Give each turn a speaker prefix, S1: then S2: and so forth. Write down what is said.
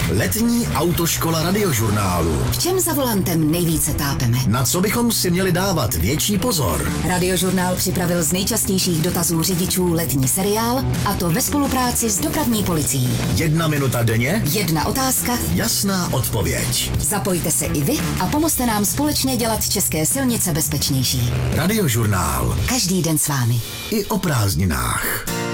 S1: Letní autoškola Radiožurnálu.
S2: V čem za volantem nejvíce tápeme?
S1: Na co bychom si měli dávat větší pozor?
S2: Radiožurnál připravil z nejčastějších dotazů řidičů letní seriál, a to ve spolupráci s dopravní policií.
S1: 1 minuta denně,
S2: 1 otázka,
S1: jasná odpověď.
S2: Zapojte se i vy a pomozte nám společně dělat české silnice bezpečnější.
S1: Radiožurnál.
S2: Každý den s vámi.
S1: I o prázdninách.